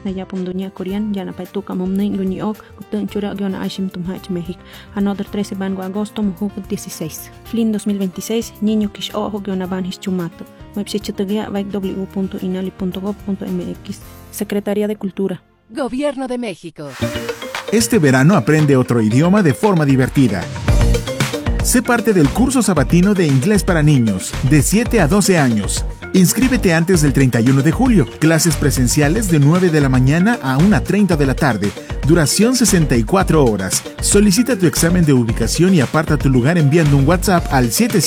na yapum dunia Korean yana paituka momne luniok gutun chura giona ashim tumhach México. Another 13 bango agosto mujuk 16. Flin 2026 niño kish ojo giona banhis chumato. Website w.inali.gov.mx. Secretaría de Cultura. Gobierno de México. Este verano aprende otro idioma de forma divertida. Sé parte del curso sabatino de inglés para niños, de 7 a 12 años. Inscríbete antes del 31 de julio. Clases presenciales de 9 de la mañana a 1:30 de la tarde. Duración 64 horas. Solicita tu examen de ubicación y aparta tu lugar enviando un WhatsApp al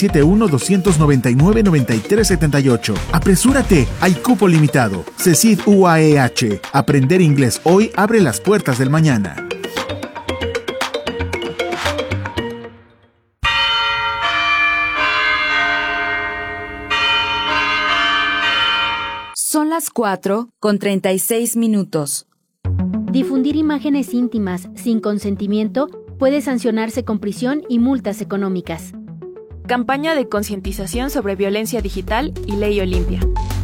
771-299-9378. ¡Apresúrate! Hay cupo limitado. CECID UAEH. Aprender inglés hoy abre las puertas del mañana. Son las 4:36. Difundir imágenes íntimas sin consentimiento puede sancionarse con prisión y multas económicas. Campaña de concientización sobre violencia digital y Ley Olimpia.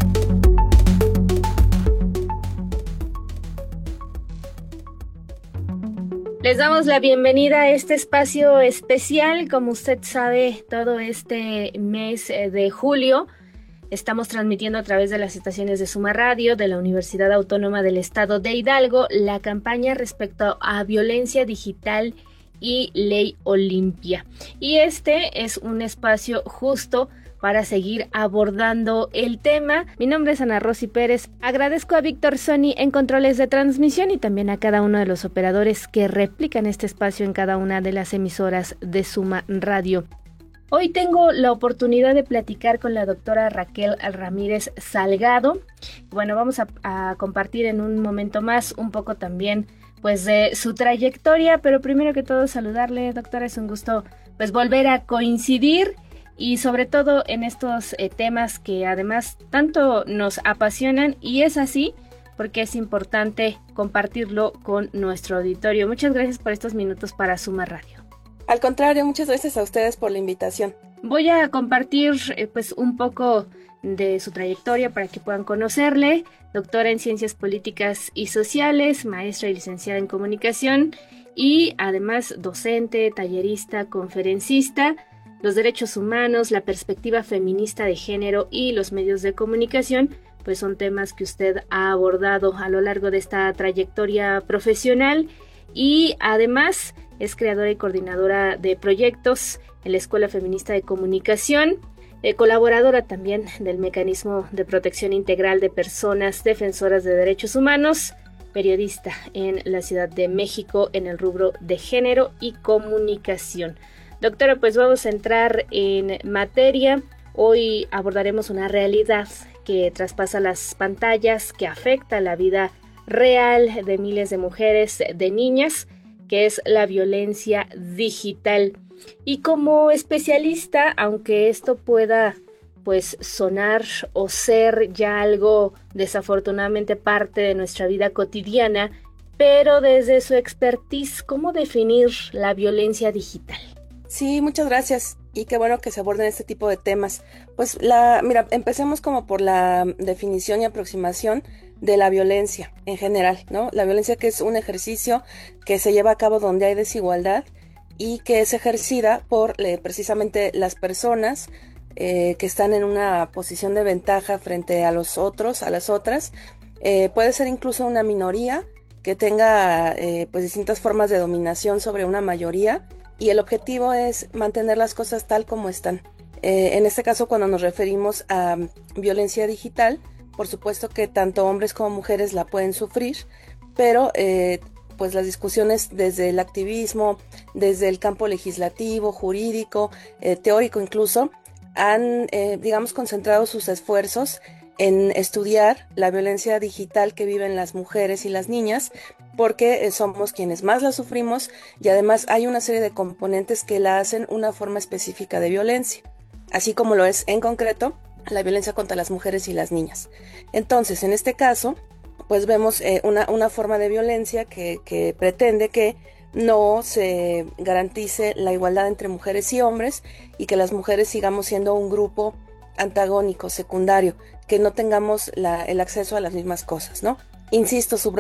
Les damos la bienvenida a este espacio especial. Como usted sabe, todo este mes de julio estamos transmitiendo a través de las estaciones de Suma Radio, de la Universidad Autónoma del Estado de Hidalgo, la campaña respecto a violencia digital y Ley Olimpia. Y este es un espacio justo para seguir abordando el tema. Mi nombre es Ana Rosy Pérez. Agradezco a Víctor Sony en controles de transmisión y también a cada uno de los operadores que replican este espacio en cada una de las emisoras de Suma Radio. Hoy tengo la oportunidad de platicar con la doctora Raquel Ramírez Salgado. Bueno, vamos a compartir en un momento más un poco también pues de su trayectoria, pero primero que todo saludarle, doctora, es un gusto pues volver a coincidir y sobre todo en estos temas que además tanto nos apasionan, y es así porque es importante compartirlo con nuestro auditorio. Muchas gracias por estos minutos para Suma Radio. Al contrario, muchas gracias a ustedes por la invitación. Voy a compartir pues un poco de su trayectoria para que puedan conocerle. Doctora en Ciencias Políticas y Sociales, maestra y licenciada en Comunicación y además docente, tallerista, conferencista. Los derechos humanos, la perspectiva feminista de género y los medios de comunicación pues son temas que usted ha abordado a lo largo de esta trayectoria profesional, y además es creadora y coordinadora de proyectos en la Escuela Feminista de Comunicación, colaboradora también del Mecanismo de Protección Integral de Personas Defensoras de Derechos Humanos, periodista en la Ciudad de México en el rubro de género y comunicación. Doctora, pues vamos a entrar en materia. Hoy abordaremos una realidad que traspasa las pantallas, que afecta la vida real de miles de mujeres, de niñas, que es la violencia digital. Y como especialista, aunque esto pueda pues sonar o ser ya algo desafortunadamente parte de nuestra vida cotidiana, pero desde su expertise, ¿cómo definir la violencia digital? Sí, muchas gracias, y qué bueno que se aborden este tipo de temas. Pues mira, empecemos como por la definición y aproximación de la violencia en general, ¿no? La violencia, que es un ejercicio que se lleva a cabo donde hay desigualdad y que es ejercida por precisamente las personas que están en una posición de ventaja frente a los otros, a las otras. Puede ser incluso una minoría que tenga pues distintas formas de dominación sobre una mayoría, y el objetivo es mantener las cosas tal como están. En este caso, cuando nos referimos a violencia digital, por supuesto que tanto hombres como mujeres la pueden sufrir, pero pues las discusiones desde el activismo, desde el campo legislativo, jurídico, teórico incluso, han, digamos, concentrado sus esfuerzos en estudiar la violencia digital que viven las mujeres y las niñas, porque somos quienes más la sufrimos, y además hay una serie de componentes que la hacen una forma específica de violencia, así como lo es en concreto la violencia contra las mujeres y las niñas. Entonces, en este caso, pues vemos una forma de violencia que pretende que no se garantice la igualdad entre mujeres y hombres, y que las mujeres sigamos siendo un grupo antagónico, secundario, que no tengamos el acceso a las mismas cosas, ¿no? Insisto,